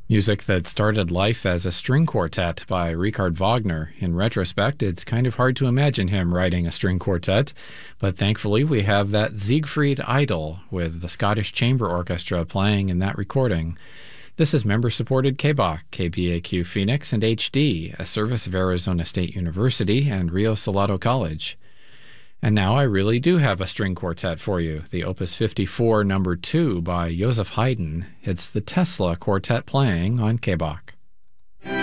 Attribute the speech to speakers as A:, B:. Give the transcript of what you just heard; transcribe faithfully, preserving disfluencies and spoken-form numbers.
A: Music that started life as a string quartet by Richard Wagner. In retrospect, it's kind of hard to imagine him writing a string quartet, but thankfully we have that Siegfried Idol with the Scottish Chamber Orchestra playing in that recording. This is member-supported K B O C, K B A Q Phoenix, and H D, a service of Arizona State University and Rio Salado College. And now I really do have a string quartet for you, the Opus fifty-four number two by Joseph Haydn. It's the Tesla Quartet playing on K B O C.